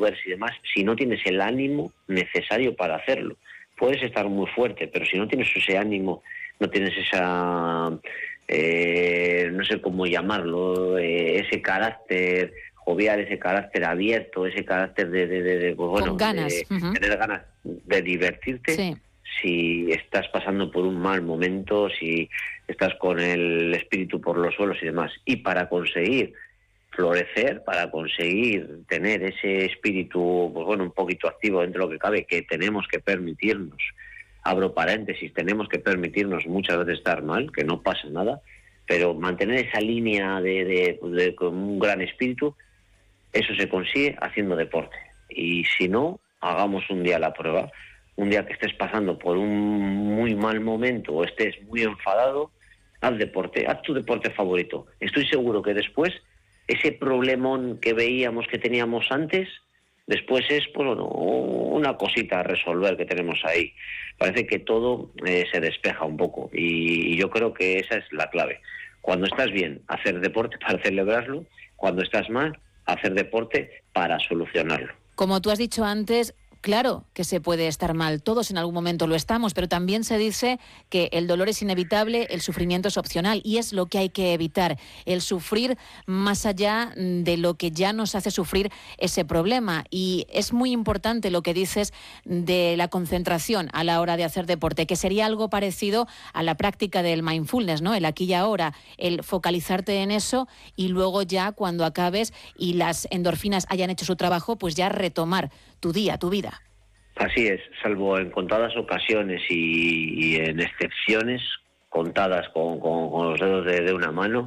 youtubers y demás, si no tienes el ánimo necesario para hacerlo. Puedes estar muy fuerte, pero si no tienes ese ánimo, no tienes esa, no sé cómo llamarlo, ese carácter jovial, ese carácter abierto, ese carácter pues bueno, con ganas. de tener ganas de divertirte. Sí. Si estás pasando por un mal momento, si estás con el espíritu por los suelos y demás. Y para conseguir florecer, para conseguir tener ese espíritu, pues bueno, un poquito activo dentro de lo que cabe, que tenemos que permitirnos, abro paréntesis, tenemos que permitirnos muchas veces estar mal, que no pasa nada, pero mantener esa línea con un gran espíritu, eso se consigue haciendo deporte. Y si no, hagamos un día la prueba. Un día que estés pasando por un muy mal momento o estés muy enfadado, haz deporte, haz tu deporte favorito. Estoy seguro que después, ese problemón que veíamos que teníamos antes, después es pues, bueno, una cosita a resolver que tenemos ahí. Parece que todo se despeja un poco y yo creo que esa es la clave. Cuando estás bien, hacer deporte para celebrarlo. Cuando estás mal, hacer deporte para solucionarlo. Como tú has dicho antes, claro que se puede estar mal, todos en algún momento lo estamos, pero también se dice que el dolor es inevitable, el sufrimiento es opcional y es lo que hay que evitar, el sufrir más allá de lo que ya nos hace sufrir ese problema. Y es muy importante lo que dices de la concentración a la hora de hacer deporte, que sería algo parecido a la práctica del mindfulness, ¿no? El aquí y ahora, el focalizarte en eso y luego ya cuando acabes y las endorfinas hayan hecho su trabajo, pues ya retomar tu día, tu vida. Así es, salvo en contadas ocasiones y en excepciones contadas con los dedos de una mano,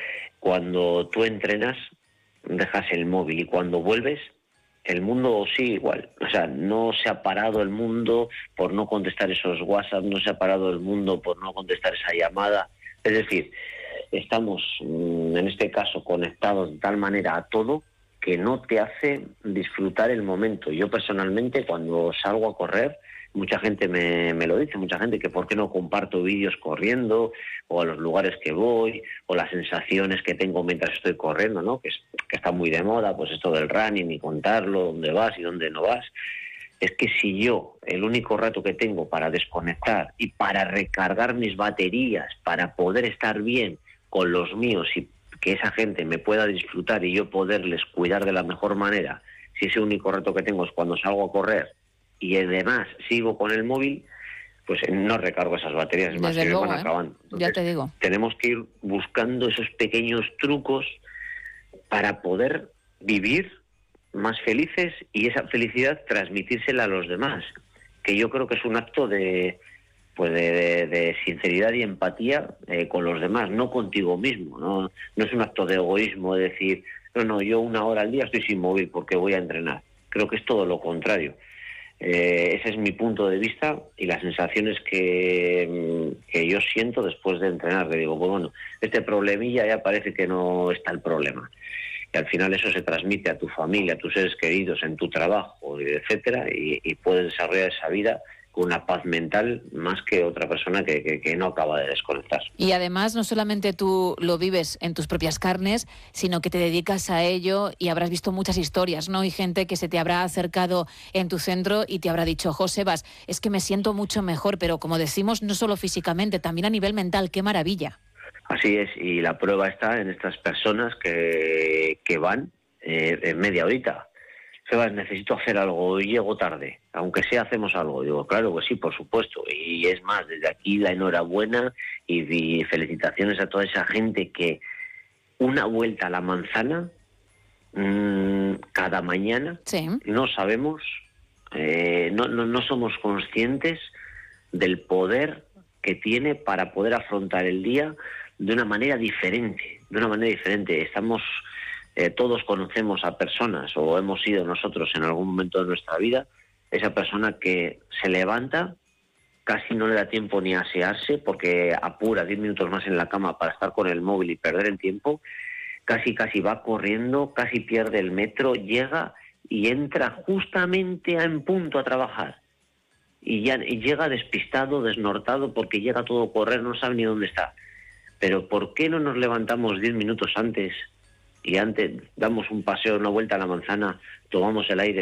cuando tú entrenas dejas el móvil y cuando vuelves el mundo sigue igual. O sea, no se ha parado el mundo por no contestar esos WhatsApp, no se ha parado el mundo por no contestar esa llamada. Es decir, estamos en este caso conectados de tal manera a todo que no te hace disfrutar el momento. Yo personalmente cuando salgo a correr, mucha gente me lo dice, mucha gente que por qué no comparto vídeos corriendo o a los lugares que voy o las sensaciones que tengo mientras estoy corriendo, ¿no? Que está muy de moda, pues esto del running y contarlo, dónde vas y dónde no vas. Es que si yo, el único rato que tengo para desconectar y para recargar mis baterías, para poder estar bien con los míos y que esa gente me pueda disfrutar y yo poderles cuidar de la mejor manera, si ese único reto que tengo es cuando salgo a correr y además sigo con el móvil, pues no recargo esas baterías, más que me van acabando. Entonces, ya te digo. Tenemos que ir buscando esos pequeños trucos para poder vivir más felices y esa felicidad transmitírsela a los demás, que yo creo que es un acto de sinceridad y empatía con los demás, no contigo mismo, no es un acto de egoísmo de decir, no, yo 1 hora al día estoy sin móvil porque voy a entrenar. Creo que es todo lo contrario. Ese es mi punto de vista y las sensaciones que yo siento después de entrenar, que digo, pues bueno, este problemilla ya parece que no está el problema. Y al final eso se transmite a tu familia, a tus seres queridos, en tu trabajo, etcétera, y puedes desarrollar esa vida con una paz mental más que otra persona que no acaba de desconectar. Y además no solamente tú lo vives en tus propias carnes, sino que te dedicas a ello y habrás visto muchas historias, ¿no? Y gente que se te habrá acercado en tu centro y te habrá dicho, Josebas, es que me siento mucho mejor, pero como decimos, no solo físicamente, también a nivel mental, ¡qué maravilla! Así es, y la prueba está en estas personas que van en media horita. Sebas, necesito hacer algo, llego tarde, aunque sea hacemos algo. Digo, claro que sí, por supuesto. Y es más, desde aquí la enhorabuena y felicitaciones a toda esa gente que una vuelta a la manzana cada mañana, sí. No sabemos, no somos conscientes del poder que tiene para poder afrontar el día de una manera diferente, Estamos... todos conocemos a personas o hemos sido nosotros en algún momento de nuestra vida esa persona que se levanta, casi no le da tiempo ni a asearse porque apura 10 minutos más en la cama para estar con el móvil y perder el tiempo, casi va corriendo, casi pierde el metro, llega y entra justamente en punto a trabajar y llega despistado, desnortado porque llega todo a correr, no sabe ni dónde está. Pero ¿por qué no nos levantamos 10 minutos antes y antes damos un paseo, una vuelta a la manzana, tomamos el aire